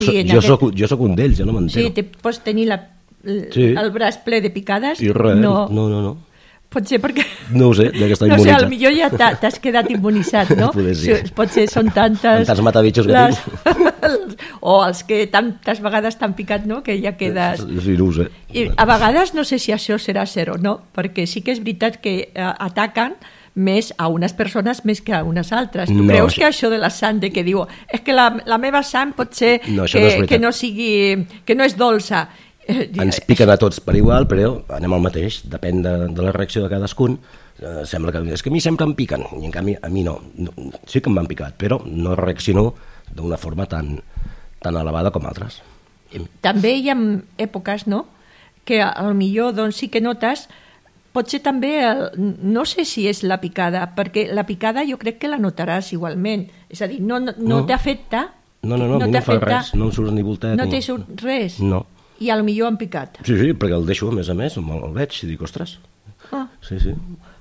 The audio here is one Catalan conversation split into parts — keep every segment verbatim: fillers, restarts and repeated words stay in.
Sí, jo, aquest... soc, jo soc un d'ells, jo no m'entero. Sí, te pots tenir la, el, sí. el braç ple de picades. I res, no, no, no. no. Potser perquè... No ho sé, ja que està no immunitzat. No sé, potser ja t'has quedat immunitzat, no? Poder sí. Potser són tantes... Tants matavitxos que les... tinc. O els que tantes vegades t'han picat, no?, que ja quedes... Sí, no ho sé. I a vegades no sé si això serà cert o no, perquè sí que és veritat que eh, ataquen més a unes persones més que a unes altres. Tu no, creus això... que això de la sang, de que diu és que la, la meva sang pot ser no, que, no que no sigui... que no és dolça. Ens piquen a tots per igual, però anem al mateix, depèn de, de la reacció de cadascun. Eh, sembla que és que a mi sempre em piquen, i en canvi a mi no. no sí que em van picat, però no reacciono d'una forma tan, tan elevada com altres. També hi ha èpoques, no?, que potser doncs, sí que notes, potser també, el, no sé si és la picada, perquè la picada jo crec que la notaràs igualment, és a dir, no, no, no, no. t'afecta, no, no, no, no, no em fa res, no em surt ni voltet. No ni... t'hi surt res? No. I potser han picat? Sí, sí, perquè el deixo, a més a més, el, el veig i dic, ostres, ah. sí, sí.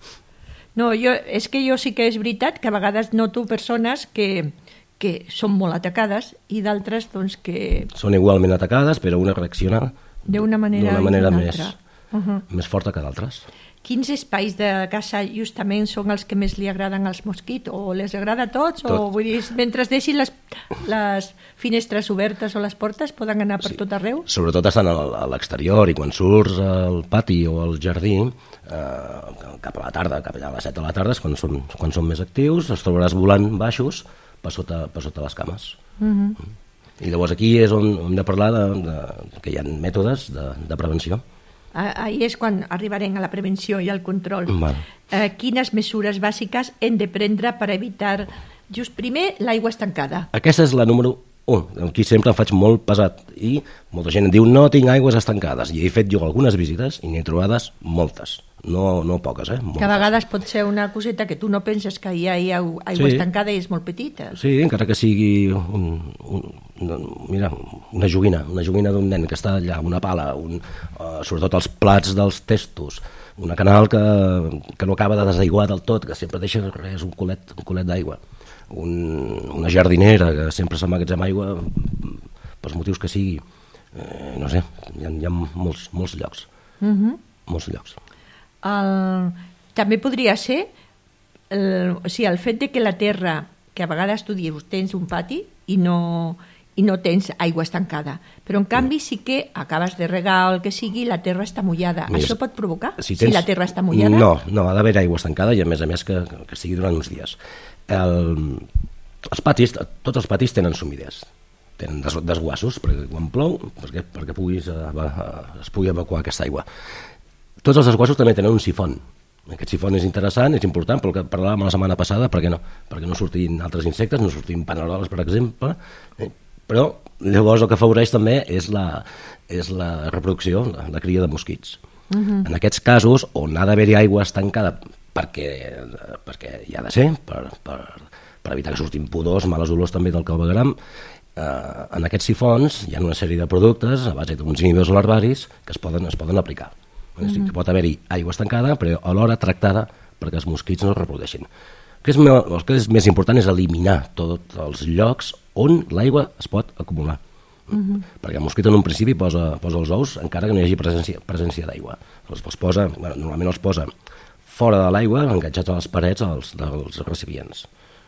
No, jo, és que jo sí que és veritat que a vegades noto persones que, que són molt atacades i d'altres doncs que... Són igualment atacades, però una reacciona d'una manera, manera més, uh-huh. més forta que d'altres. Quins espais de casa justament són els que més li agraden als mosquits? O les agrada a tots? Tot. O vull dir, mentre deixin les, les finestres obertes o les portes poden anar per sí. tot arreu? Sobretot estan a l'exterior i quan surts al pati o al jardí, eh, cap a la tarda, cap allà a les set de la tarda, quan són, quan són més actius, els trobaràs volant baixos per sota, per sota les cames. Uh-huh. I llavors aquí és on hem de parlar de, de, que hi ha mètodes de, de prevenció. Ahir és quan arribarem a la prevenció i al control. Vale. Eh, quines mesures bàsiques hem de prendre per evitar, just primer, l'aigua estancada? Aquesta és la número un. Aquí sempre em faig molt pesat i molta gent em diu no tinc aigües estancades. I he fet jo algunes visites i n'he trobades moltes. No, no poques, eh? Moltes. Que a vegades pot ser una coseta que tu no penses que hi ha aigua sí. estancada i és molt petita. Sí, encara que sigui un, un, una, mira, una joguina, una joguina d'un nen que està allà, una pala, un, uh, sobretot els plats dels testos, una canal que, que no acaba de desaiguar del tot, que sempre deixa res, un colet, un colet d'aigua, un, una jardinera que sempre s'emmagatzema aigua pels motius que sigui, eh, no sé, hi ha, hi ha molts, molts llocs, uh-huh. molts llocs. El, també podria ser el, o sigui, el fet de que la terra, que a vegades tu dius tens un pati i no, i no tens aigua estancada, però en canvi sí que acabes de regar o el que sigui, la terra està mullada. Mira, això pot provocar? Si, tens... si la terra està mullada? No, no, ha d'haver aigua estancada i a més a més que, que sigui durant uns dies. El, els patis, tots els patis tenen sumides, tenen des, desguassos perquè quan plou, perquè, perquè puguis, es pugui evacuar aquesta aigua. Tots els desguassos també tenen un sifon. Aquest sifon és interessant, és important, pel que parlàvem la setmana passada, perquè no, perquè no surtin altres insectes, no surtin paneroles, per exemple, eh? Però llavors el que afavoreix també és la, és la reproducció, la, la cria de mosquits. Uh-huh. En aquests casos, on ha d'haver-hi aigua estancada, perquè, perquè hi ha de ser, per, per, per evitar que surtin pudors, males olors també del clavegueram, eh, en aquests sifons hi ha una sèrie de productes a base d'uns inhibidors larvaris que es poden, es poden aplicar. Mm-hmm. Que pot haver-hi aigua estancada, però alhora tractada perquè els mosquits no es reprodueixin. El que és, el que és més important és eliminar tots els llocs on l'aigua es pot acumular. Mm-hmm. Perquè el mosquit en un principi posa, posa els ous encara que no hi hagi presència, presència d'aigua. Els, els posa, bueno, normalment els posa fora de l'aigua, enganxats a les parets dels, dels recipients.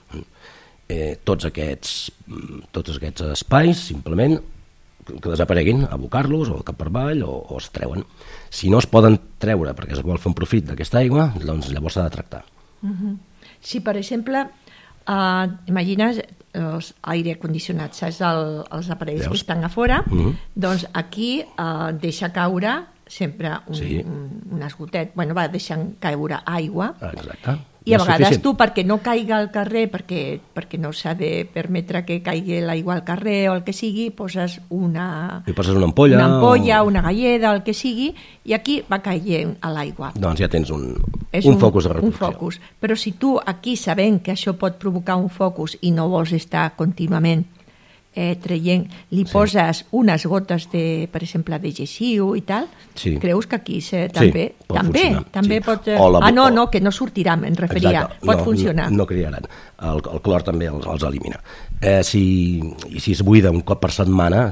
Eh, tots, aquests, tots aquests espais, simplement, que desapareguin, abocar-los o cap per avall o, o es treuen. Si no es poden treure perquè es vol fer un profit d'aquesta aigua, doncs llavors s'ha de tractar. Uh-huh. Si, per exemple, uh, imagines els aire condicionats, saps, el, els aparells Veus? que estan a fora, uh-huh. doncs aquí uh, deixa caure sempre un, sí. un, un esgotet, bueno, va deixant caure aigua. Exacte. I a vegades tu, perquè no caiga al carrer, perquè, perquè no s'ha de permetre que caigui l'aigua al carrer o el que sigui, poses una... I poses una ampolla... Una ampolla, o... una galleda, el que sigui, i aquí va caient a l'aigua. Doncs ja tens un, un, un focus de reproducció. Un focus. Però si tu aquí, sabent que això pot provocar un focus i no vols estar contínuament eh, traient, li sí. poses unes gotes, de, per exemple, de gessiu i tal, sí. creus que aquí se, també, sí, pot també, també sí. pot... La, ah, no, no, que no sortirà, em referia. Exacte. Pot no, funcionar. No, no criaran. El, el clor també els, els elimina. Eh, si, I si es buida un cop per setmana,